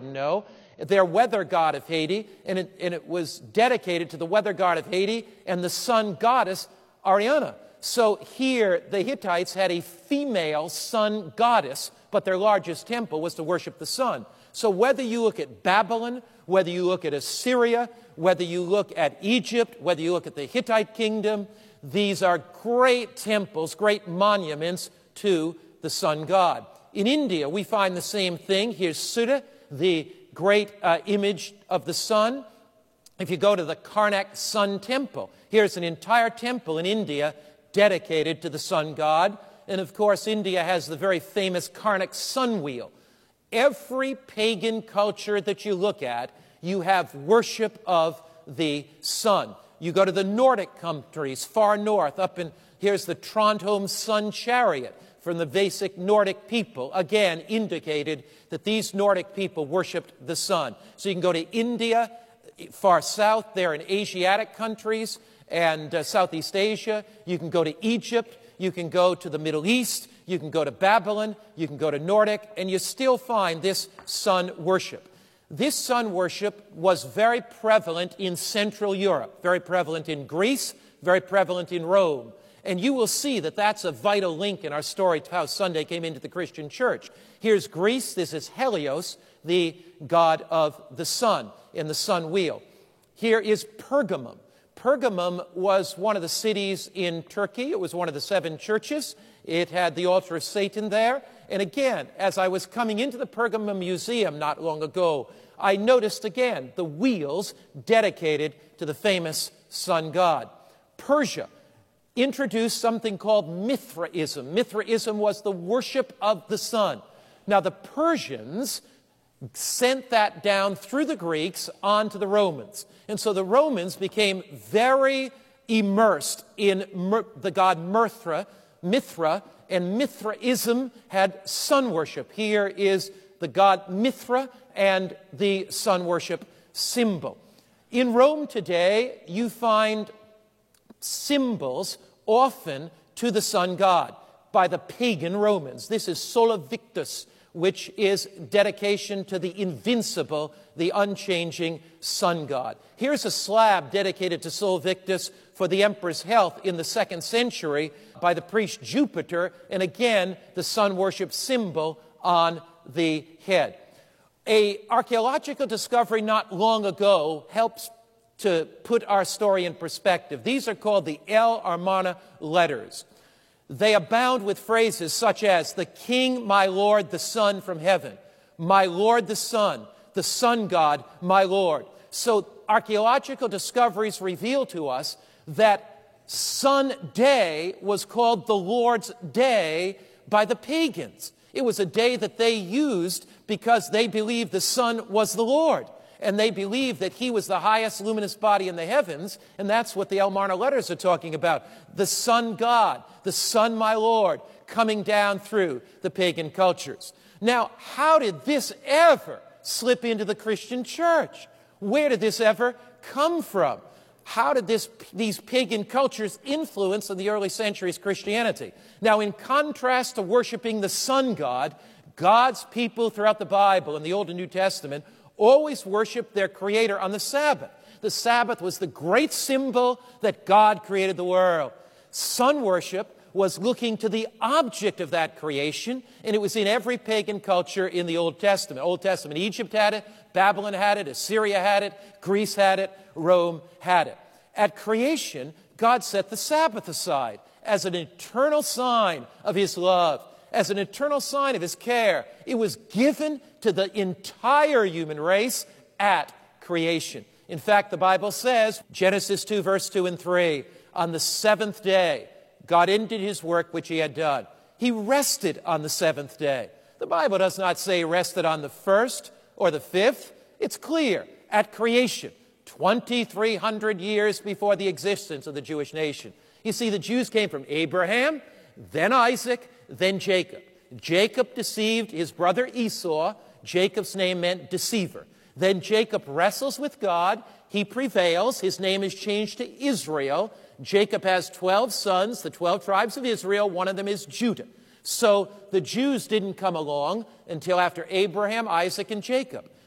didn't know, their weather god of Haiti, and it was dedicated to the weather god of Haiti and the sun goddess Ariana. So here the Hittites had a female sun goddess, but their largest temple was to worship the sun. So whether you look at Babylon, whether you look at Assyria, whether you look at Egypt, whether you look at the Hittite kingdom, these are great temples, great monuments to the sun god. In India, we find the same thing. Here's Surya, the great image of the sun. If you go to the Karnak Sun Temple, here's an entire temple in India dedicated to the sun god. And of course, India has the very famous Karnak sun wheel. Every pagan culture that you look at, you have worship of the sun. You go to the Nordic countries, far north, here's the Trondheim Sun Chariot from the basic Nordic people, again indicated that these Nordic people worshipped the sun. So you can go to India, far south, there in Asiatic countries and Southeast Asia. You can go to Egypt. You can go to the Middle East. You can go to Babylon. You can go to Nordic, and you still find this sun worship. This sun worship was very prevalent in Central Europe, very prevalent in Greece, very prevalent in Rome. And you will see that that's a vital link in our story to how Sunday came into the Christian church. Here's Greece. This is Helios, the god of the sun, in the sun wheel. Here is Pergamum. Pergamum was one of the cities in Turkey. It was one of the 7 churches. It had the altar of Satan there. And again, as I was coming into the Pergamum Museum not long ago, I noticed again the wheels dedicated to the famous sun god. Persia introduced something called Mithraism. Mithraism was the worship of the sun. Now, the Persians sent that down through the Greeks onto the Romans. And so the Romans became very immersed in the god Mithra, and Mithraism had sun worship. Here is the god Mithra and the sun worship symbol. In Rome today, you find symbols often to the sun god by the pagan Romans. This is Sola Victus, which is dedication to the invincible, the unchanging sun god. Here's a slab dedicated to Sol Victus for the emperor's health in the 2nd century by the priest Jupiter, and again, the sun worship symbol on the head. An archaeological discovery not long ago helps to put our story in perspective. These are called the El Amarna letters. They abound with phrases such as, the king, my lord, the sun from heaven, my lord the sun god, my lord. So archaeological discoveries reveal to us that sun day was called the Lord's day by the pagans. It was a day that they used because they believed the sun was the Lord. And they believed that he was the highest luminous body in the heavens, and that's what the Amarna letters are talking about. The sun god, the sun my Lord, coming down through the pagan cultures. Now, how did this ever slip into the Christian church? Where did this ever come from? How did these pagan cultures influence in the early centuries Christianity? Now, in contrast to worshiping the sun god, God's people throughout the Bible in the Old and New Testament always worshiped their Creator on the Sabbath. The Sabbath was the great symbol that God created the world. Sun worship was looking to the object of that creation, and it was in every pagan culture in the Old Testament. Egypt had it, Babylon had it, Assyria had it, Greece had it, Rome had it. At creation, God set the Sabbath aside as an eternal sign of His love, as an eternal sign of His care. It was given to the entire human race at creation. In fact, the Bible says, Genesis 2, verse 2 and 3, on the 7th day, God ended His work which He had done. He rested on the 7th day. The Bible does not say He rested on the 1st or the 5th. It's clear, at creation, 2,300 years before the existence of the Jewish nation. You see, the Jews came from Abraham, then Isaac, then Jacob. Jacob deceived his brother Esau. Jacob's name meant deceiver. Then Jacob wrestles with God. He prevails. His name is changed to Israel. Jacob has 12 sons, the 12 tribes of Israel. One of them is Judah. So the Jews didn't come along until after Abraham, Isaac, and Jacob.